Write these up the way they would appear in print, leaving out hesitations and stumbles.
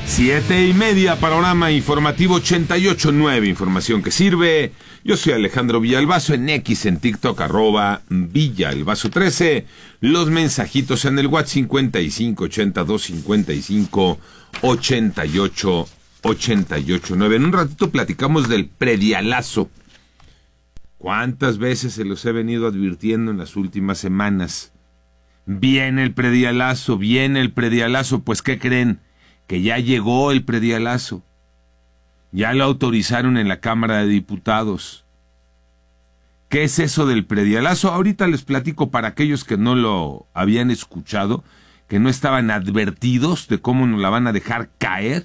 7:30, panorama informativo 88.9, información que sirve. Yo soy Alejandro Villalbazo, en X, en TikTok, @Villalbazo13. Los mensajitos en el WhatsApp 5582558889. En un ratito platicamos del predialazo. ¿Cuántas veces se los he venido advirtiendo en las últimas semanas? Viene el predialazo, pues ¿qué creen? Que ya llegó el predialazo. Ya lo autorizaron en la Cámara de Diputados. ¿Qué es eso del predialazo? Ahorita les platico para aquellos que no lo habían escuchado, que no estaban advertidos de cómo nos la van a dejar caer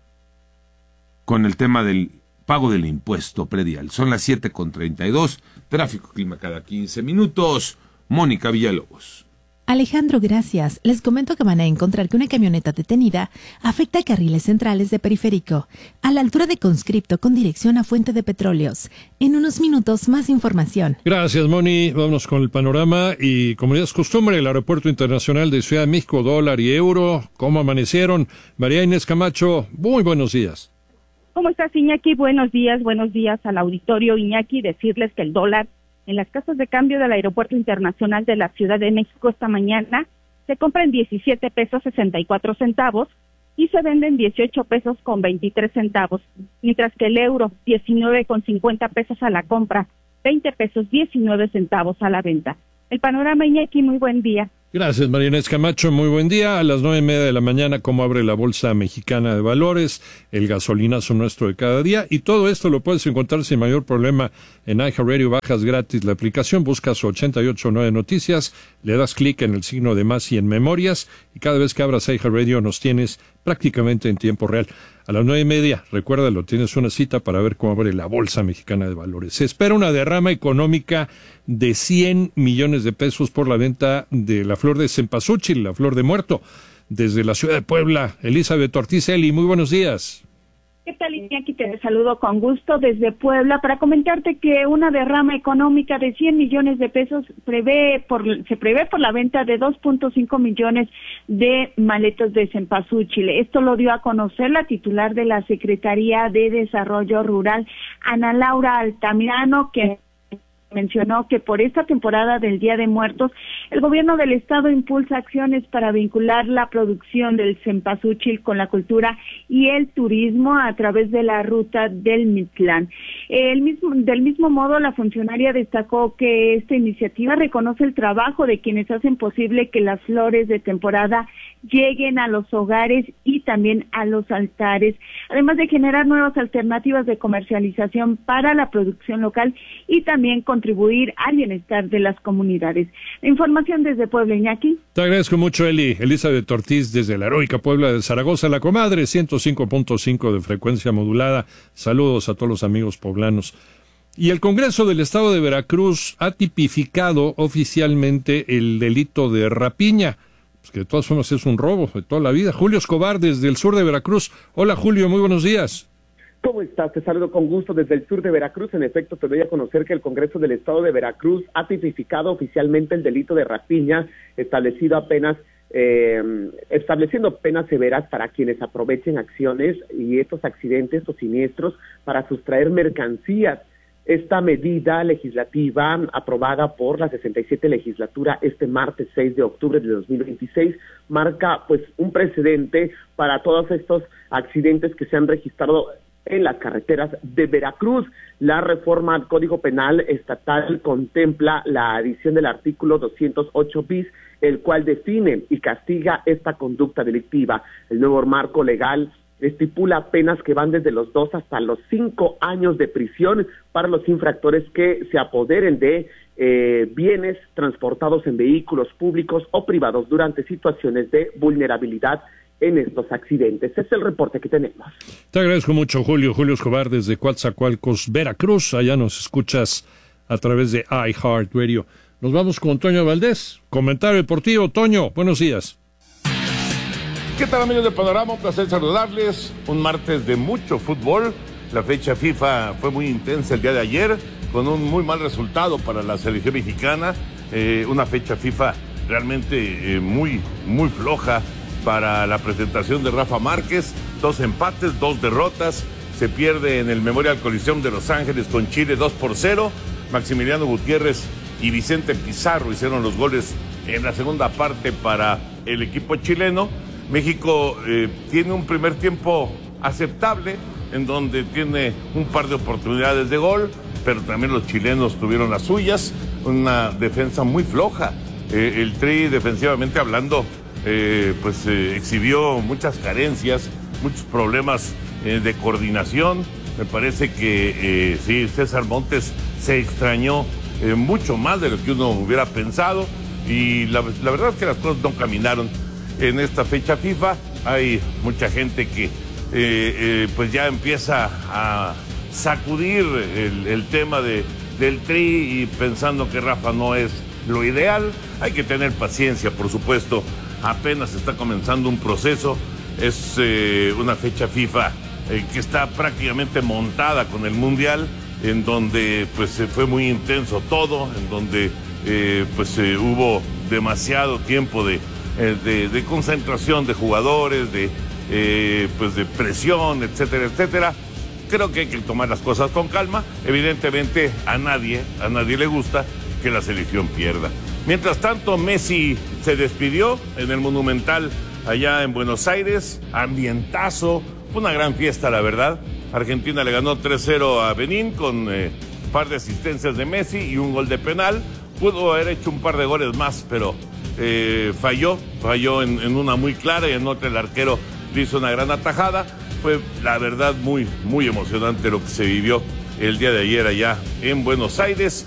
con el tema del pago del impuesto predial. Son las 7:32, tráfico clima cada 15 minutos. Mónica Villalobos. Alejandro, gracias. Les comento que van a encontrar que una camioneta detenida afecta carriles centrales de Periférico, a la altura de Conscripto con dirección a Fuente de Petróleos. En unos minutos, más información. Gracias, Moni. Vámonos con el panorama y, como ya es costumbre, el Aeropuerto Internacional de Ciudad de México, dólar y euro. ¿Cómo amanecieron? María Inés Camacho, muy buenos días. ¿Cómo estás, Iñaki? Buenos días al auditorio, Iñaki. Decirles que el dólar en las casas de cambio del Aeropuerto Internacional de la Ciudad de México esta mañana se compra en 17 pesos 64 centavos y se vende en 18 pesos con 23 centavos, mientras que el euro 19 con 50 pesos a la compra, 20 pesos 19 centavos a la venta. El panorama, Iñaki, muy buen día. Gracias, María Inés Camacho, muy buen día. A las 9:30 de la mañana, cómo abre la Bolsa Mexicana de Valores, el gasolinazo nuestro de cada día, y todo esto lo puedes encontrar sin mayor problema en iHeartRadio. Bajas gratis la aplicación, buscas 889 Noticias, le das clic en el signo de más y en Memorias, y cada vez que abras iHeartRadio nos tienes prácticamente en tiempo real. A las 9:30, recuérdalo, tienes una cita para ver cómo abre la Bolsa Mexicana de Valores. Se espera una derrama económica de 100 millones de pesos por la venta de la flor de cempasúchil, la flor de muerto, desde la ciudad de Puebla. Elizabeth Ortiz Eli, muy buenos días. ¿Qué tal, Iñaki? Te saludo con gusto desde Puebla para comentarte que una derrama económica de 100 millones de pesos se prevé por la venta de 2.5 millones de maletos de cempasúchil. Esto lo dio a conocer la titular de la Secretaría de Desarrollo Rural, Ana Laura Altamirano, que mencionó que por esta temporada del Día de Muertos, el gobierno del estado impulsa acciones para vincular la producción del cempasúchil con la cultura y el turismo a través de la ruta del Mictlán. Del mismo modo, la funcionaria destacó que esta iniciativa reconoce el trabajo de quienes hacen posible que las flores de temporada lleguen a los hogares y también a los altares, además de generar nuevas alternativas de comercialización para la producción local y también contribuir al bienestar de las comunidades. La información desde Puebla, Iñaki. Te agradezco mucho, Eli. Elizabeth Ortiz desde la heroica Puebla de Zaragoza, la comadre, 105.5 de frecuencia modulada. Saludos a todos los amigos poblanos. Y el Congreso del Estado de Veracruz ha tipificado oficialmente el delito de rapiña, pues que de todas formas es un robo de toda la vida. Julio Escobar desde el sur de Veracruz. Hola, Julio, muy buenos días. ¿Cómo estás? Te saludo con gusto desde el sur de Veracruz. En efecto, te doy a conocer que el Congreso del Estado de Veracruz ha tipificado oficialmente el delito de rapiña, estableciendo penas severas para quienes aprovechen acciones y estos accidentes o siniestros para sustraer mercancías. Esta medida legislativa, aprobada por la 67 legislatura este martes 6 de octubre de 2026, marca pues un precedente para todos estos accidentes que se han registrado en las carreteras de Veracruz. La reforma al Código Penal Estatal contempla la adición del artículo 208 bis, el cual define y castiga esta conducta delictiva. El nuevo marco legal estipula penas que van desde los 2 hasta los 5 años de prisión para los infractores que se apoderen de bienes transportados en vehículos públicos o privados durante situaciones de vulnerabilidad en estos accidentes. Es el reporte que tenemos. Te agradezco mucho, Julio. Julio Escobar desde Coatzacoalcos, Veracruz. Allá nos escuchas a través de iHeartRadio. Nos vamos con Toño Valdés. Comentario deportivo. Toño, buenos días. ¿Qué tal, amigos de Panorama? Un placer saludarles. Un martes de mucho fútbol. La fecha FIFA fue muy intensa el día de ayer, con un muy mal resultado para la selección mexicana. Una fecha FIFA realmente muy floja para la presentación de Rafa Márquez. 2 empates, 2 derrotas. Se pierde en el Memorial Coliseum de Los Ángeles con Chile 2-0. Maximiliano Gutiérrez y Vicente Pizarro hicieron los goles en la segunda parte para el equipo chileno. México tiene un primer tiempo aceptable, en donde tiene un par de oportunidades de gol, pero también los chilenos tuvieron las suyas. Una defensa muy floja. El Tri, defensivamente hablando, exhibió muchas carencias, muchos problemas de coordinación. Me parece que sí, César Montes se extrañó mucho más de lo que uno hubiera pensado, y la verdad es que las cosas no caminaron en esta fecha FIFA. Hay mucha gente que pues ya empieza a sacudir el tema del Tri, y pensando que Rafa no es lo ideal. Hay que tener paciencia, por supuesto. Apenas está comenzando un proceso. Es una fecha FIFA que está prácticamente montada con el Mundial, en donde pues fue muy intenso todo, en donde hubo demasiado tiempo de concentración de jugadores, de presión, etcétera, etcétera. Creo que hay que tomar las cosas con calma. Evidentemente a nadie le gusta que la selección pierda. Mientras tanto, Messi se despidió en el Monumental allá en Buenos Aires. Ambientazo, fue una gran fiesta, la verdad. Argentina le ganó 3-0 a Benín con un par de asistencias de Messi y un gol de penal. Pudo haber hecho un par de goles más, pero falló en una muy clara, y en otra el arquero le hizo una gran atajada. Fue, la verdad, muy, muy emocionante lo que se vivió el día de ayer allá en Buenos Aires.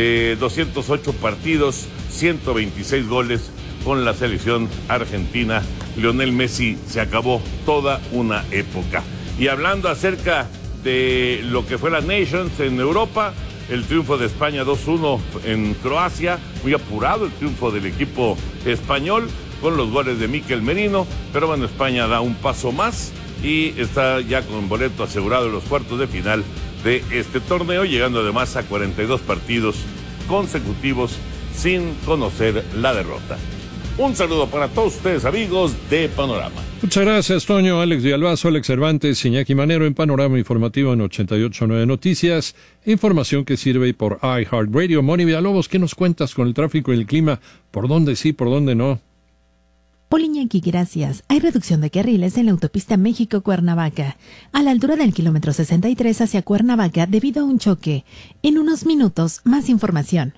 208 partidos, 126 goles con la selección argentina. Lionel Messi se acabó toda una época. Y hablando acerca de lo que fue la Nations en Europa, el triunfo de España 2-1 en Croacia, muy apurado el triunfo del equipo español con los goles de Mikel Merino, pero bueno, España da un paso más y está ya con boleto asegurado en los cuartos de final de este torneo, llegando además a 42 partidos consecutivos sin conocer la derrota. Un saludo para todos ustedes, amigos de Panorama. Muchas gracias, Toño, Alex Villalbazo, Alex Cervantes, Iñaki Manero en Panorama Informativo en 88.9 Noticias. Información que sirve por iHeartRadio. Moni Villalobos, ¿qué nos cuentas con el tráfico y el clima? ¿Por dónde sí, por dónde no? Poliñaki, gracias. Hay reducción de carriles en la autopista México-Cuernavaca, a la altura del kilómetro 63 hacia Cuernavaca debido a un choque. En unos minutos, más información.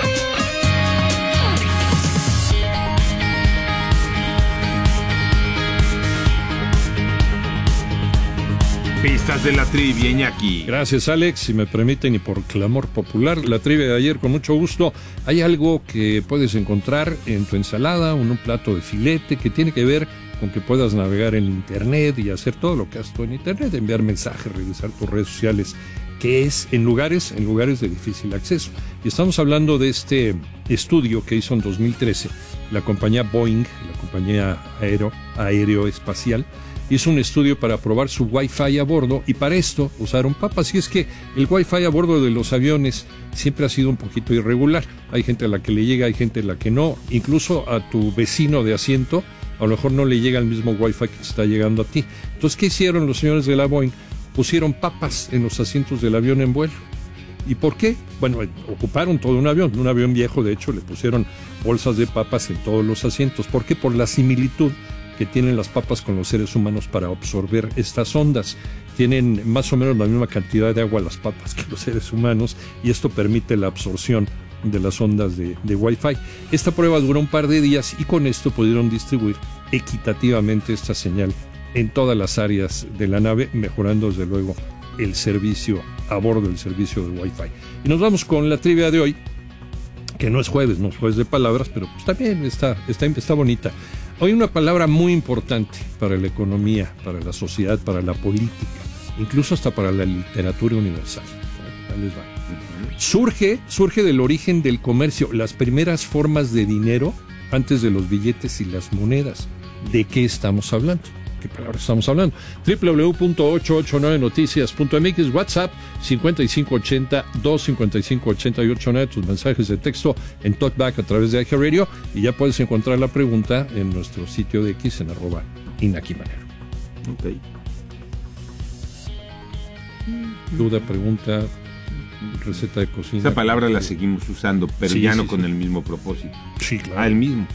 Pistas de la trivia, Iñaki. Gracias, Alex. Si me permiten, y por clamor popular, la trivia de ayer con mucho gusto. Hay algo que puedes encontrar en tu ensalada, un plato de filete, que tiene que ver con que puedas navegar en Internet y hacer todo lo que haces tú en Internet, enviar mensajes, revisar tus redes sociales, que es en lugares de difícil acceso. Y estamos hablando de este estudio que hizo en 2013 la compañía Boeing, la compañía aeroespacial, hizo un estudio para probar su Wi-Fi a bordo, y para esto usaron papas. Y es que el Wi-Fi a bordo de los aviones siempre ha sido un poquito irregular. Hay gente a la que le llega, hay gente a la que no. Incluso a tu vecino de asiento a lo mejor no le llega el mismo Wi-Fi que te está llegando a ti. Entonces, ¿qué hicieron los señores de la Boeing? Pusieron papas en los asientos del avión en vuelo. ¿Y por qué? Bueno, ocuparon todo un avión viejo, de hecho, le pusieron bolsas de papas en todos los asientos. ¿Por qué? Por la similitud que tienen las papas con los seres humanos para absorber estas ondas. Tienen más o menos la misma cantidad de agua las papas que los seres humanos, y esto permite la absorción de las ondas de Wi-Fi. Esta prueba duró un par de días, y con esto pudieron distribuir equitativamente esta señal en todas las áreas de la nave, mejorando desde luego el servicio a bordo, el servicio de Wi-Fi. Y nos vamos con la trivia de hoy, que no es jueves de palabras, pero pues también está bonita. Hoy una palabra muy importante para la economía, para la sociedad, para la política, incluso hasta para la literatura universal. Ahí les va. Surge del origen del comercio, las primeras formas de dinero antes de los billetes y las monedas. ¿De qué estamos hablando? ¿Qué palabra estamos hablando? www.889noticias.mx, WhatsApp 5580-255-889, tus mensajes de texto en TalkBack a través de iHeartRadio, y ya puedes encontrar la pregunta en nuestro sitio de X en @Iñaki Manero. Okay. Duda, pregunta, receta de cocina. Esa palabra la seguimos usando, pero Sí, ya sí, no sí. con el mismo propósito. Sí, claro. El mismo.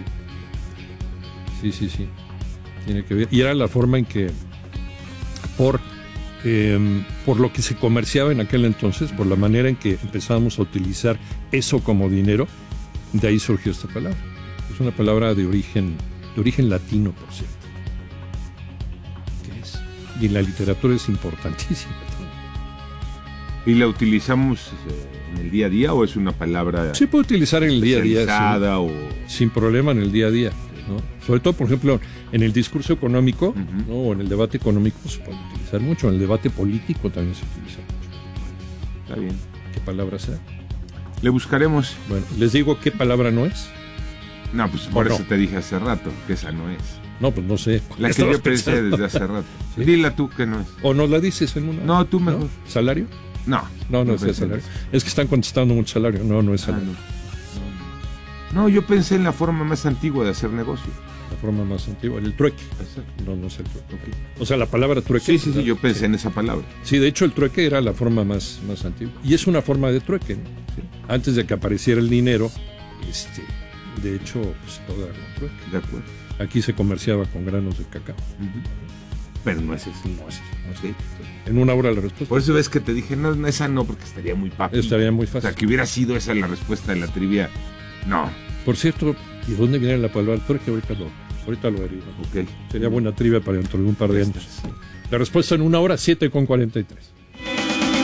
Sí. Tiene que ver. Y era la forma en que, por lo que se comerciaba en aquel entonces, por la manera en que empezábamos a utilizar eso como dinero, de ahí surgió esta palabra. Es una palabra de origen latino, por cierto. ¿Qué es? Y en la literatura es importantísima. ¿Y la utilizamos en el día a día o es una palabra Se puede utilizar en el día a día especializada o sin problema en el día a día, ¿no? Sobre todo, por ejemplo, en el discurso económico, ¿no? O en el debate económico se puede utilizar mucho, en el debate político también se utiliza mucho. Está bien. ¿Qué palabra sea? Le buscaremos. Bueno, les digo qué palabra no es. No, pues por ¿O no? eso te dije hace rato que esa no es. No, pues no sé. La que Estabas yo pensé pensando. desde hace rato. ¿Sí? Dila tú que no es. ¿O nos la dices en una? No, tú mejor. ¿Salario? No. No es pensé salario. en eso. Es que están contestando mucho salario. No es Ah, salario. no, yo pensé en la forma más antigua de hacer negocio. La forma más antigua, el trueque. Exacto. No es el trueque. O sea, la palabra trueque. Sí, ¿verdad? yo pensé en esa palabra. Sí, de hecho el trueque era la forma más antigua. Y es una forma de trueque, ¿no? Sí. Antes de que apareciera el dinero, de hecho, pues todo era un trueque. De acuerdo. Aquí se comerciaba con granos de cacao. Ujú. Pero no es eso. No es eso, no es Sí. eso. En una hora la respuesta. Por eso ves que te dije, no, esa no, porque estaría muy papi. Estaría muy O fácil. sea, que hubiera sido esa la respuesta de la trivia. No. Por cierto, ¿y dónde viene la palabra trueque? Ahorita lo averiguo. Ok. Sería buena trivia para dentro de un par de años. La respuesta en 1 hora, 7:43.